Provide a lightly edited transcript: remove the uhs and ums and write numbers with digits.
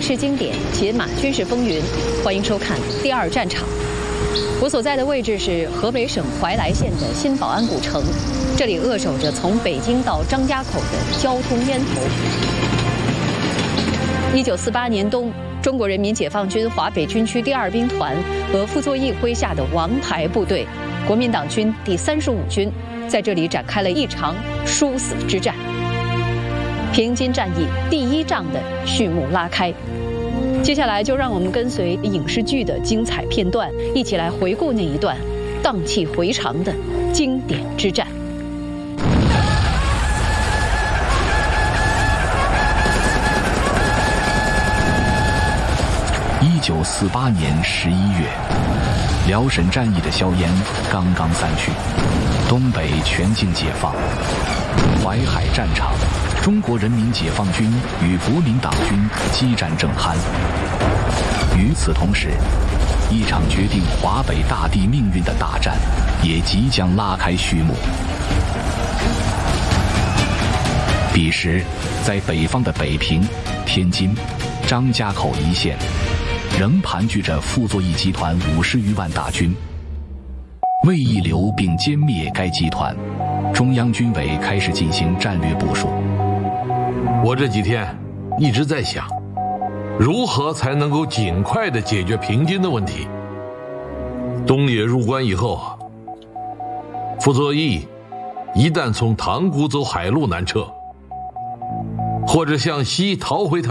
影视经典《解码军事风云》，欢迎收看第二战场。我所在的位置是河北省怀来县的新保安古城，这里扼守着从北京到张家口的交通咽头。1948年冬，中国人民解放军华北军区第2兵团和傅作义麾下的王牌部队——国民党军第35军，在这里展开了一场殊死之战。平津战役第1仗的序幕拉开。接下来就让我们跟随影视剧的精彩片段，一起来回顾那一段荡气回肠的经典之战。 1948年11月，辽沈战役的硝烟刚刚散去，东北全境解放。淮海战场，中国人民解放军与国民党军激战正酣。与此同时，一场决定华北大地命运的大战也即将拉开序幕。彼时，在北方的北平、天津、张家口一线，仍盘踞着傅作义集团50余万大军。为抑留并歼灭该集团，中央军委开始进行战略部署。 我这几天一直在想，如何才能够尽快地解决平津的问题。东野入关以后，傅作义一旦从塘沽走海路南撤，或者向西逃回他